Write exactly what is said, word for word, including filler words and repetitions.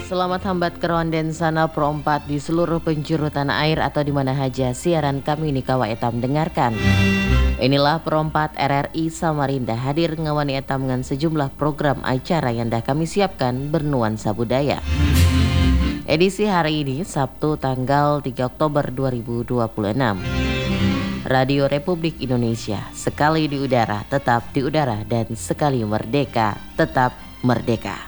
Selamat hambat keronden sana perompat di seluruh penjuru tanah air atau di mana saja siaran kami ini kawa etam dengarkan. Inilah perompat R R I Samarinda hadir ngawani etam dengan sejumlah program acara yang dah kami siapkan bernuansa budaya. Edisi hari ini Sabtu tanggal tiga Oktober dua ribu dua puluh enam. Radio Republik Indonesia, sekali di udara tetap di udara dan sekali merdeka tetap merdeka.